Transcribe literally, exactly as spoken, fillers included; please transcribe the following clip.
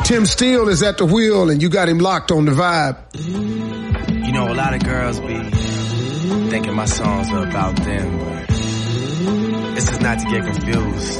Tim Steele is at the wheel and you got him locked on the vibe. You know, a lot of girls be thinking my songs are about them, but this is not to get confused.